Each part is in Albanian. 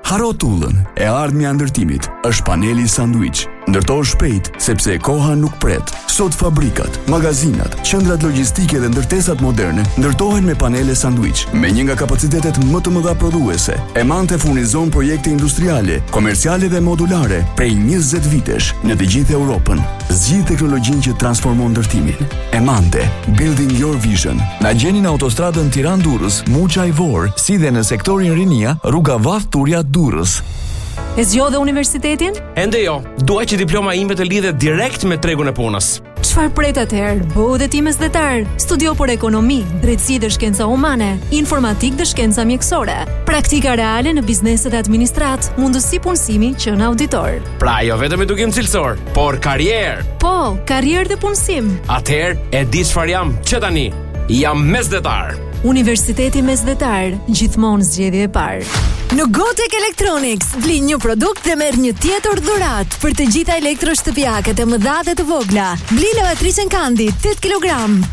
Haro tullën e ardhmja e ndërtimit është Paneli Sandwich. Ndërtohu shpejt sepse koha nuk pret. Sot fabrikat, magazinat, qendrat logjistike dhe ndërtesat moderne ndërtohen me panele Sandwich, me një nga kapacitetet më të mëdha prodhuese. Emante furnizon projekte industriale, komerciale dhe modulare prej 20 vitesh në të gjithë Europën. Zgjidh teknologjinë që transformon ndërtimin. Emante, building your vision. Na gjeni në autostradën Tiranë-Durrës, Muçaj-Vor, si dhe në sektorin Rinia, rruga Vath Turja Durrës. E zgjodhe universitetin? Ende jo, dua që diploma ime të lidhet direkt me tregun e punës. Çfarë pret atëherë? Bëu dhe ti mesdhetar. Studio për ekonomi, drejtësi dhe shkenca humane, informatik dhe shkenca mjekësore, praktika reale në bizneset e administrat, mundësi punësimi që në auditor. Pra jo vetëm edukim cilësor, por karrierë. Po, karrierë dhe punësim. Atëherë e di çfarë jam që tani. Jam mesdhetar. Universiteti Mesdhetar, gjithmonë zgjedhje e parë. Në Gotek Electronics, bli një produkt dhe merr një tjetër dhuratë për të gjitha elektroshtëpiaket e mëdha dhe të vogla. Bli lavatricën Kandi 8 kg,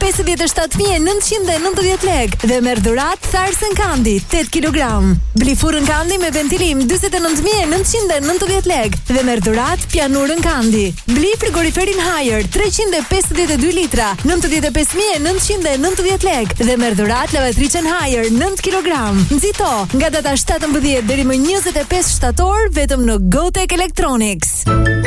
57.990 lekë dhe merr dhuratë tharsën Kandi 8 kg. Bli furrën Kandi me ventilim 49.990 lekë dhe merr dhuratë pianurën Kandi. Bli frigoriferin Haier 352 litra, 95.990 lekë dhe merr dhuratë lavatricën Haier 9 kg. Nxito nga data 17 deri më 25 shtator vetëm në Gotek Electronics.